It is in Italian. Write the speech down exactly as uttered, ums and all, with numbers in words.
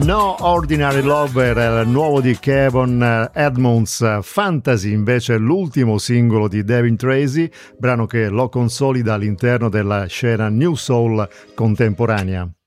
No Ordinary Love era il nuovo di Kevin Edmonds. Fantasy invece è l'ultimo singolo di Devin Tracy, brano che lo consolida all'interno della scena New Soul contemporanea.